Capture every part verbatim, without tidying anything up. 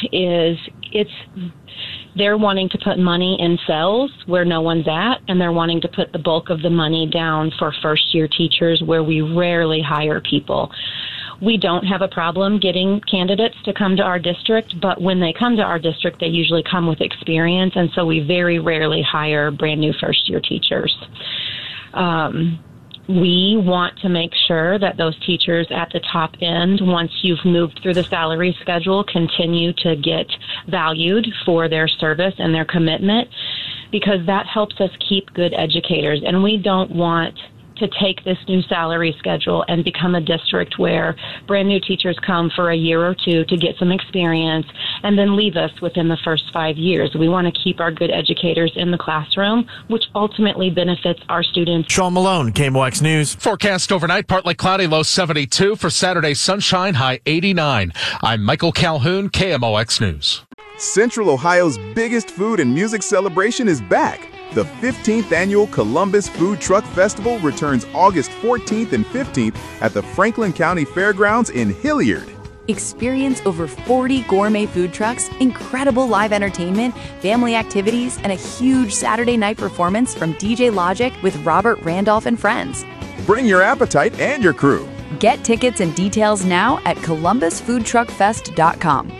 is it's they're wanting to put money in cells where no one's at, and they're wanting to put the bulk of the money down for first-year teachers where we rarely hire people. We don't have a problem getting candidates to come to our district, but when they come to our district, they usually come with experience, and so we very rarely hire brand-new first-year teachers. Um, we want to make sure that those teachers at the top end, once you've moved through the salary schedule, continue to get valued for their service and their commitment, because that helps us keep good educators. And we don't want to take this new salary schedule and become a district where brand new teachers come for a year or two to get some experience and then leave us within the first five years. We want to keep our good educators in the classroom, which ultimately benefits our students. Sean Malone, K M O X News. Forecast overnight, partly cloudy, low seventy-two. For Saturday, sunshine, high eighty-nine. I'm Michael Calhoun, K M O X News. Central Ohio's biggest food and music celebration is back. The fifteenth Annual Columbus Food Truck Festival returns August fourteenth and fifteenth at the Franklin County Fairgrounds in Hilliard. Experience over forty gourmet food trucks, incredible live entertainment, family activities, and a huge Saturday night performance from D J Logic with Robert Randolph and friends. Bring your appetite and your crew. Get tickets and details now at columbus food truck fest dot com.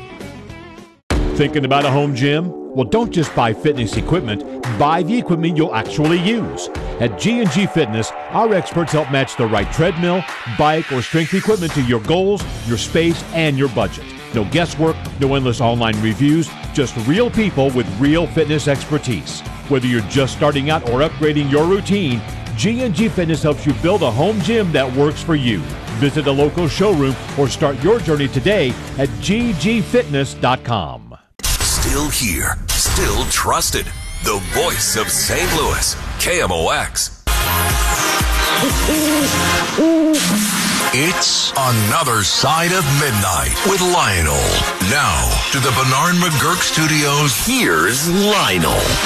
Thinking about a home gym? Well, don't just buy fitness equipment, buy the equipment you'll actually use. At G and G Fitness, our experts help match the right treadmill, bike, or strength equipment to your goals, your space, and your budget. No guesswork, no endless online reviews, just real people with real fitness expertise. Whether you're just starting out or upgrading your routine, G and G Fitness helps you build a home gym that works for you. Visit a local showroom or start your journey today at g g fitness dot com. Still here, still trusted. The voice of Saint Louis, K M O X. It's Another Side of Midnight with Lionel. Now, to the Bernard McGurk Studios, here's Lionel.